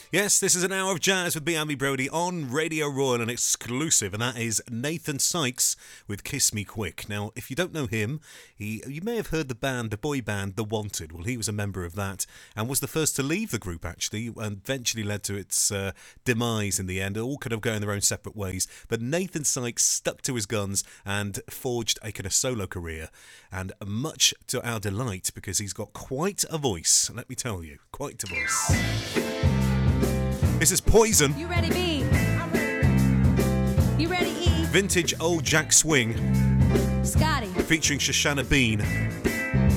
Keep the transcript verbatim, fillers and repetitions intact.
Yes, this is an hour of jazz with me, Andy Brody, on Radio Royal, an exclusive, and that is Nathan Sykes with Kiss Me Quick. Now, if you don't know him, he you may have heard the band, the boy band, The Wanted. Well, he was a member of that and was the first to leave the group, actually, and eventually led to its uh, demise in the end. All could have gone their own separate ways, but Nathan Sykes stuck to his guns and forged a kind of solo career, and much to our delight, because he's got quite a voice, let me tell you, quite a voice. This is Poison. You ready, B? I'm ready. You ready, E? Vintage old Jack Swing. Scotty. Featuring Shoshana Bean.